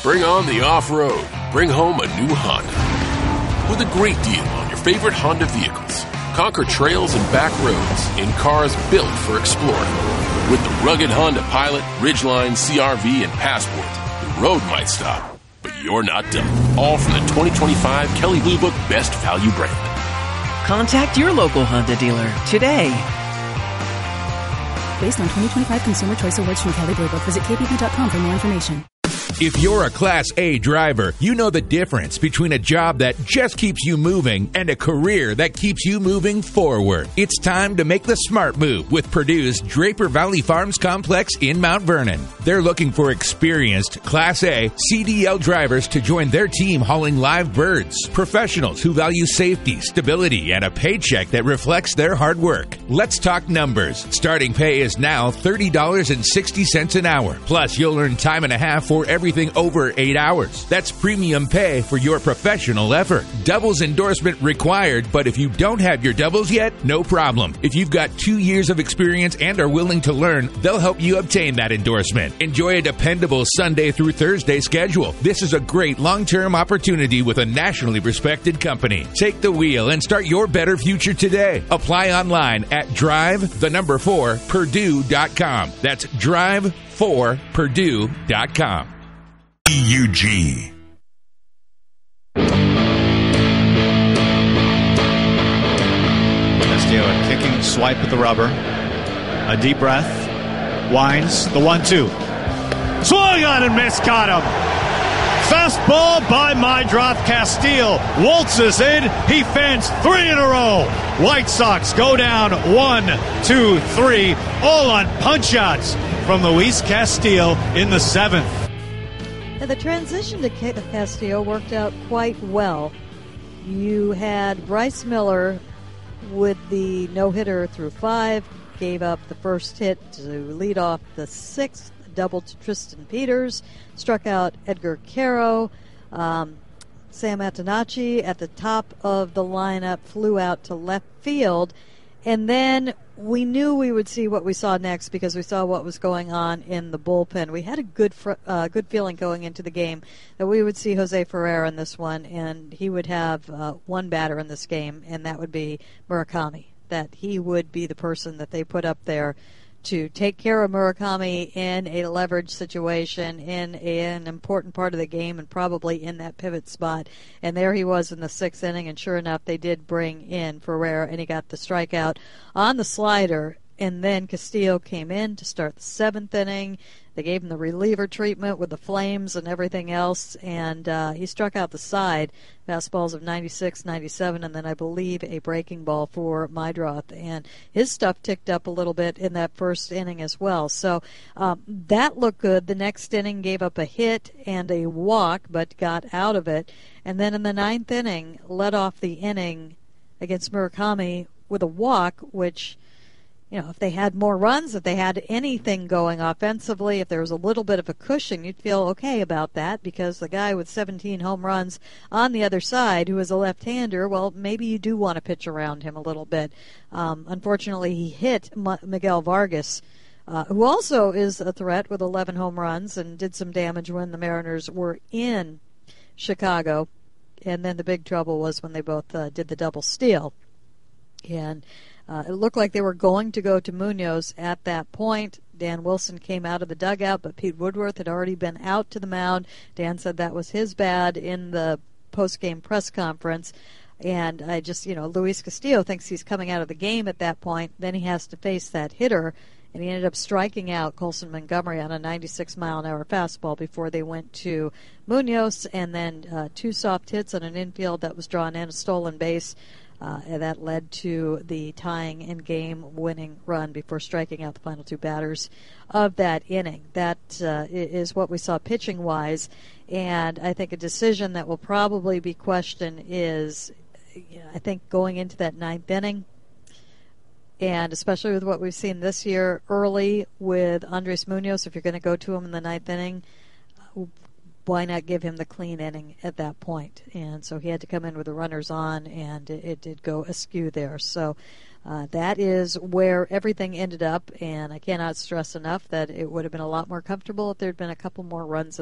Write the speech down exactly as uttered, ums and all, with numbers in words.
Bring on the off-road. Bring home a new Honda. With a great deal on your favorite Honda vehicles. Conquer trails and back roads in cars built for exploring. With the rugged Honda Pilot, Ridgeline, C R V, and Passport, the road might stop, but you're not done. All from the twenty twenty-five Kelley Blue Book Best Value brand. Contact your local Honda dealer today. Based on twenty twenty-five Consumer Choice Awards from Kelley Blue Book, visit K B B dot com for more information. If you're a Class A driver, you know the difference between a job that just keeps you moving and a career that keeps you moving forward. It's time to make the smart move with Purdue's Draper Valley Farms Complex in Mount Vernon. They're looking for experienced Class A C D L drivers to join their team hauling live birds. Professionals who value safety, stability, and a paycheck that reflects their hard work. Let's talk numbers. Starting pay is now thirty dollars and sixty cents an hour. Plus, you'll earn time and a half for everything over eight hours. That's premium pay for your professional effort. Doubles endorsement required, but if you don't have your doubles yet, no problem. If you've got two years of experience and are willing to learn, they'll help you obtain that endorsement. Enjoy a dependable Sunday through Thursday schedule. This is a great long-term opportunity with a nationally respected company. Take the wheel and start your better future today. Apply online at drive the number four purdue dot com. That's drive four purdue dot com. E U G. Castillo, a kicking swipe at the rubber. A deep breath. Winds. The one two. Swung on and missed. Got him. Fastball by Meidroth. Castillo waltzes in. He fends three in a row. White Sox go down one, two, three, all on punch-outs from Luis Castillo in the seventh. And the transition to Castillo worked out quite well. You had Bryce Miller with the no-hitter through five, gave up the first hit to lead off the sixth, double to Tristan Peters, struck out Edgar Caro. Um, Sam Antonacci at the top of the lineup flew out to left field. And then we knew we would see what we saw next because we saw what was going on in the bullpen. We had a good fr- uh, good feeling going into the game that we would see Jose Ferrer in this one, and he would have uh, one batter in this game, and that would be Murakami, that he would be the person that they put up there to take care of Murakami in a leverage situation, in a, an important part of the game, and probably in that pivot spot. And there he was in the sixth inning, and sure enough, they did bring in Ferrer, and he got the strikeout on the slider. And then Castillo came in to start the seventh inning. They gave him the reliever treatment with the flames and everything else, and uh, he struck out the side, fastballs of ninety-six, ninety-seven, and then I believe a breaking ball for Meidroth. And his stuff ticked up a little bit in that first inning as well. So um, that looked good. The next inning gave up a hit and a walk, but got out of it. And then in the ninth inning, led off the inning against Murakami with a walk, which, you know, if they had more runs, if they had anything going offensively, if there was a little bit of a cushion, you'd feel okay about that because the guy with seventeen home runs on the other side who is a left-hander, well, maybe you do want to pitch around him a little bit. Um, unfortunately, he hit M- Miguel Vargas, uh, who also is a threat with eleven home runs and did some damage when the Mariners were in Chicago. And then the big trouble was when they both uh, did the double steal. And Uh, it looked like they were going to go to Munoz at that point. Dan Wilson came out of the dugout, but Pete Woodworth had already been out to the mound. Dan said that was his bad in the post-game press conference. And I just, you know, Luis Castillo thinks he's coming out of the game at that point. Then he has to face that hitter, and he ended up striking out Colson Montgomery on a ninety-six mile an hour fastball before they went to Munoz, and then uh, two soft hits on an infield that was drawn in, a stolen base. Uh, and that led to the tying and game-winning run before striking out the final two batters of that inning. That uh, is what we saw pitching-wise, and I think a decision that will probably be questioned is, you know, I think going into that ninth inning, and especially with what we've seen this year early with Andres Munoz, if you're going to go to him in the ninth inning, why not give him the clean inning at that point? And so he had to come in with the runners on, and it, it did go askew there. So uh, that is where everything ended up, and I cannot stress enough that it would have been a lot more comfortable if there had been a couple more runs